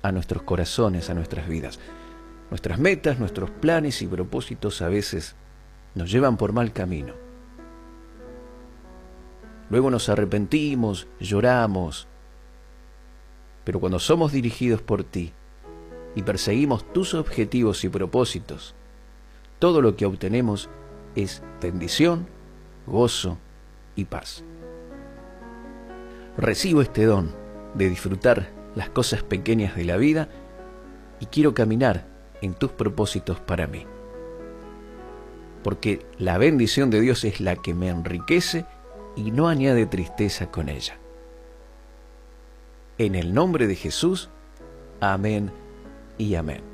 a nuestros corazones, a nuestras vidas. Nuestras metas, nuestros planes y propósitos a veces nos llevan por mal camino. Luego nos arrepentimos, lloramos, pero cuando somos dirigidos por ti y perseguimos tus objetivos y propósitos, todo lo que obtenemos es bendición, gozo y paz. Recibo este don de disfrutar las cosas pequeñas de la vida y quiero caminar en tus propósitos para mí. Porque la bendición de Dios es la que me enriquece y no añade tristeza con ella. En el nombre de Jesús, amén y amén.